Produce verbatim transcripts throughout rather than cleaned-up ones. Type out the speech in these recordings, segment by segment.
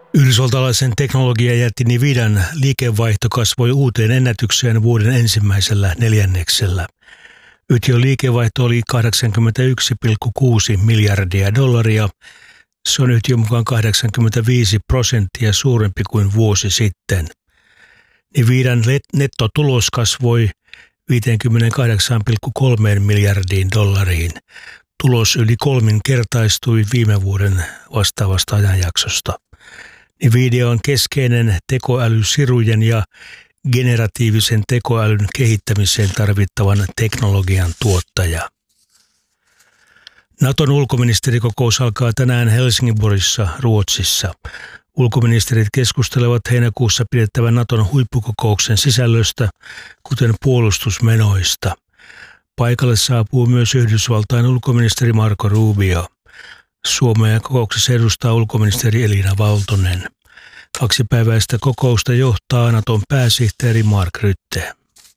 Yhdysvaltalaisen teknologiajätti Nvidian liikevaihto kasvoi uuteen ennätykseen vuoden ensimmäisellä neljänneksellä. Yhtiön liikevaihto oli kahdeksankymmentäyksi pilkku kuusi miljardia dollaria. Se on yhtiön mukaan kahdeksankymmentäviisi prosenttia suurempi kuin vuosi sitten. Nvidian nettotulos kasvoi viisikymmentäkahdeksan pilkku kolme miljardiin dollariin. Tulos yli kolminkertaistui viime vuoden vastaavasta ajanjaksosta. Nvidia on keskeinen tekoälysirujen ja generatiivisen tekoälyn kehittämiseen tarvittavan teknologian tuottaja. Naton ulkoministerikokous alkaa tänään Helsingborissa, Ruotsissa. Ulkoministerit keskustelevat heinäkuussa pidettävän Naton huippukokouksen sisällöstä, kuten puolustusmenoista. Paikalle saapuu myös Yhdysvaltain ulkoministeri Marco Rubio. Suomea kokouksessa edustaa ulkoministeri Elina Valtonen. Kaksipäiväistä kokousta johtaa Naton pääsihteeri Mark Rutte.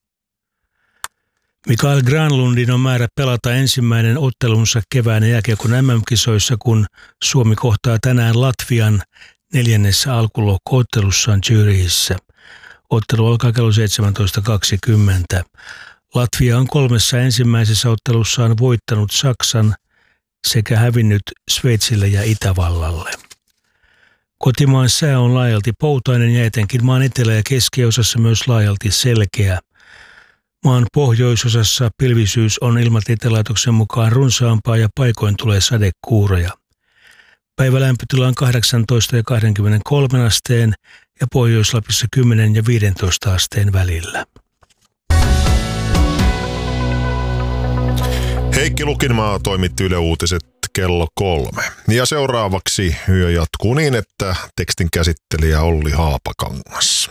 Mikael Granlundin on määrä pelata ensimmäinen ottelunsa kevään jääkiekon M M-kisoissa, kun Suomi kohtaa tänään Latvian neljännessä alkulohko-ottelussaan Zürichissä. Ottelu alkaa kello seitsemäntoista kaksikymmentä. Latvia on kolmessa ensimmäisessä ottelussaan voittanut Saksan sekä hävinnyt Sveitsille ja Itävallalle. Kotimaan sää on laajalti poutainen ja etenkin maan etelä- ja keskiosassa myös laajalti selkeä. Maan pohjoisosassa pilvisyys on ilmatieteen laitoksen mukaan runsaampaa ja paikoin tulee sadekuuroja. Päivälämpötila on kahdeksantoista ja kaksikymmentäkolme asteen ja Pohjois-Lapissa kymmenen ja viisitoista asteen välillä. Heikki Lukinmaa toimitti Yle Uutiset kello kolme. Ja seuraavaksi yö jatkuu niin, että tekstin käsittelijä Olli Haapakangas.